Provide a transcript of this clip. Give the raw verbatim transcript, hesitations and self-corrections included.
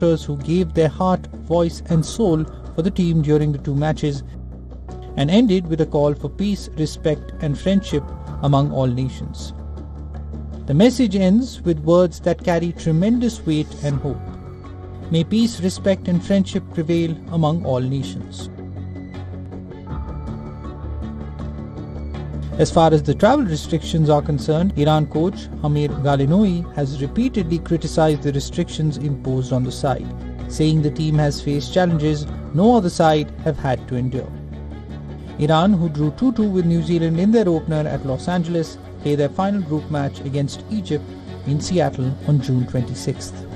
who gave their heart, voice and soul for the team during the two matches, and ended with a call for peace, respect and friendship among all nations. The message ends with words that carry tremendous weight and hope. May peace, respect and friendship prevail among all nations. As far as the travel restrictions are concerned, Iran coach Amir Ghalenoei has repeatedly criticized the restrictions imposed on the side, saying the team has faced challenges no other side have had to endure. Iran, who drew two two with New Zealand in their opener at Los Angeles, play their final group match against Egypt in Seattle on June twenty-sixth.